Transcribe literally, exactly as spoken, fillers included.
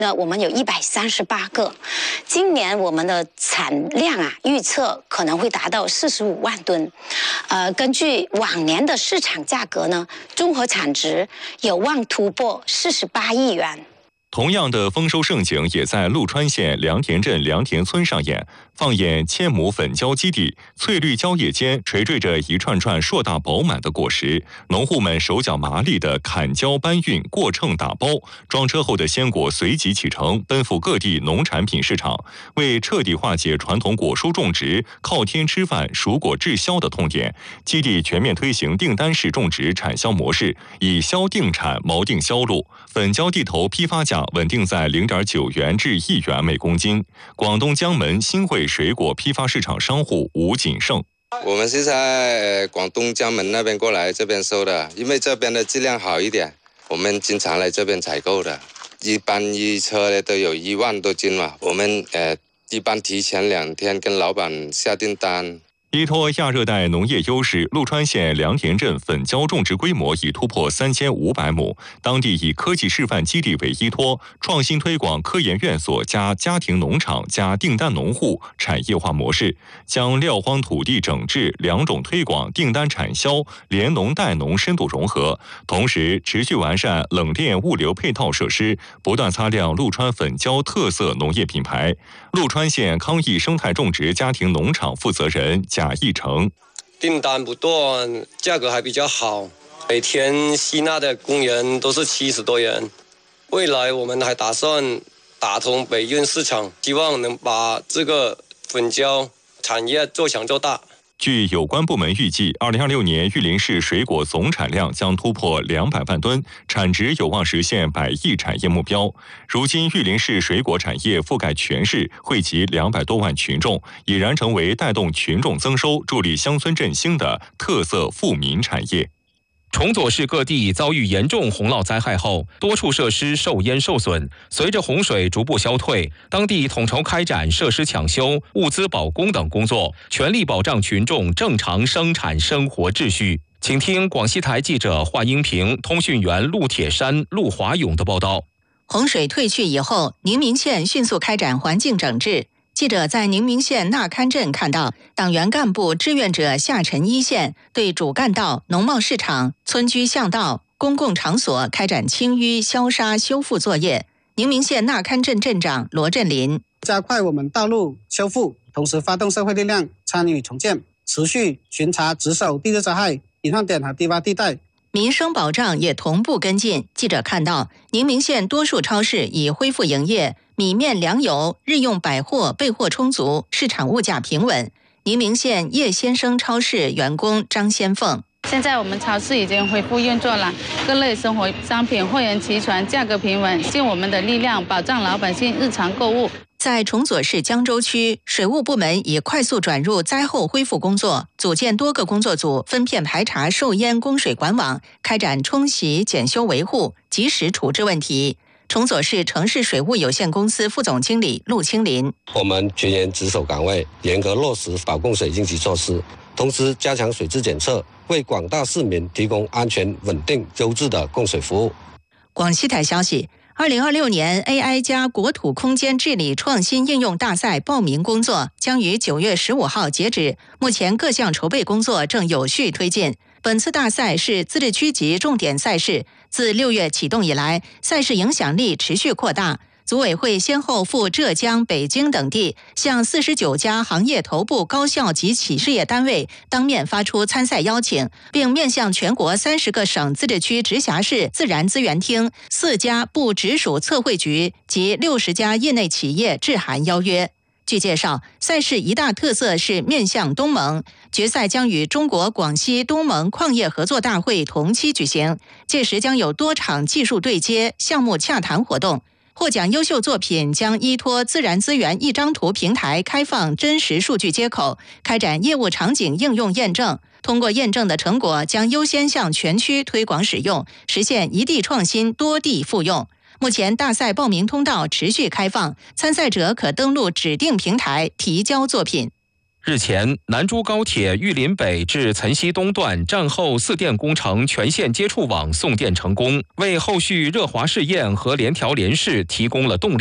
那我们有一百三十八个。今年我们的产量啊，预测可能会达到四十五万吨。呃，根据往年的市场价格呢，综合产值有望突破四十八亿元。 同样的丰收盛景也在陆川县良田镇良田村上演。放眼千亩粉椒基地，翠绿蕉叶间垂坠着一串串硕大饱满的果实，农户们手脚麻利地砍椒搬运、过秤打包，装车后的鲜果随即启程，奔赴各地农产品市场，为彻底化解传统果蔬种植靠天吃饭、蔬果滞销的痛点，基地全面推行订单式种植产销模式，以销定产、锚定销路。粉椒地头批发价稳定在 零点九元至一元每公斤。广东江门新会水果批发市场商户吴锦胜： 我们是在广东江门那边过来这边收的，因为这边的质量好一点，我们经常来这边采购的。一般一车的都有一万多斤嘛，我们呃一般提前两天跟老板下订单。 依托亚热带农业优势，陆川县良田镇粉椒种植规模已突破三千五百亩。当地以科技示范基地为依托，创新推广科研院所加家庭农场加订单农户产业化模式，将撂荒土地整治、两种推广、订单产销、联农带农深度融合，同时持续完善冷链物流配套设施，不断擦亮陆川粉椒特色农业品牌。陆川县康益生态种植家庭农场负责人贾义成： 订单不断，价格还比较好，每天吸纳的工人都是七十多人。未来我们还打算打通北运市场，希望能把这个粉椒产业做强做大。 据有关部门预计，二零二六年玉林市水果总产量将突破两百万吨，产值有望实现百亿产业目标。如今，玉林市水果产业覆盖全市，惠及两百多万群众，已然成为带动群众增收、助力乡村振兴的特色富民产业。 崇左市各地遭遇严重洪涝灾害后，多处设施受淹受损。随着洪水逐步消退，当地统筹开展设施抢修、物资保供等工作，全力保障群众正常生产生活秩序。请听广西台记者华英平、通讯员陆铁山、陆华勇的报道。 洪水退去以后，宁明县迅速开展环境整治。记者在宁明县纳勘镇看到，党员干部志愿者下沉一线，对主干道、农贸市场、村居巷道、公共场所开展清淤、消杀、修复作业。宁明县纳勘镇镇长罗振林： 加快我们道路修复，同时发动社会力量参与重建，持续巡查值守地质灾害隐患点和低洼地带。 民生保障也同步跟进。记者看到，宁明县多数超市已恢复营业，米面粮油、日用百货备货充足，市场物价平稳。宁明县叶先生超市员工张先凤： 现在我们超市已经恢复运作了，各类生活商品货源齐全，价格平稳，尽我们的力量保障老百姓日常购物。 在崇左市江州区，水务部门已快速转入灾后恢复工作，组建多个工作组，分片排查受淹供水管网，开展冲洗、检修维护，及时处置问题。崇左市城市水务有限公司副总经理陆清林： 我们全员值守岗位，严格落实保供水应急措施，同时加强水质检测，为广大市民提供安全、稳定、优质的供水服务。 广西台消息，二零二六年 A I 加国土空间治理创新应用大赛报名工作将于九月十五号截止，目前各项筹备工作正有序推进。本次大赛是自治区级重点赛事，自六月启动以来，赛事影响力持续扩大。组委会先后赴浙江、北京等地，向四十九家行业头部高校及企事业单位当面发出参赛邀请，并面向全国三十个省、自治区、直辖市自然资源厅、四家部直属测绘局及六十家业内企业致函邀约。据介绍，赛事一大特色是面向东盟，决赛将与中国广西东盟矿业合作大会同期举行，届时将有多场技术对接、项目洽谈活动。获奖优秀作品将依托自然资源一张图平台开放真实数据接口，开展业务场景应用验证。通过验证的成果将优先向全区推广使用，实现一地创新、多地复用。目前大赛报名通道持续开放，参赛者可登录指定平台提交作品。 日前，南珠高铁玉林北至岑溪东段战后四电工程全线接触网送电成功，为后续热华试验和联调联试提供了动力。